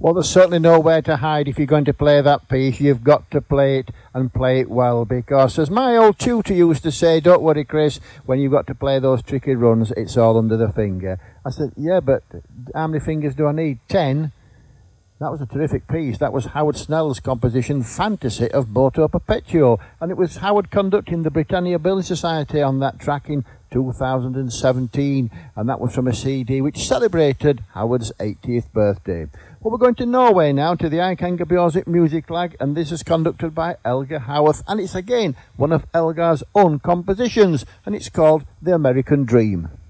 Well, there's certainly nowhere to hide if you're going to play that piece. You've got to play it and play it well, because as my old tutor used to say, don't worry, Chris, when you've got to play those tricky runs, it's all under the finger. I said, yeah, but how many fingers do I need? 10? That was a terrific piece. That was Howard Snell's composition, Fantasy of Boto Perpetuo. And it was Howard conducting the Britannia Building Society on that track in 2017. And that was from a CD which celebrated Howard's 80th birthday. Well, we're going to Norway now, to the Eikangerbiorzik Music Lag, and this is conducted by Elgar Howarth. And it's again one of Elgar's own compositions, and it's called The American Dream.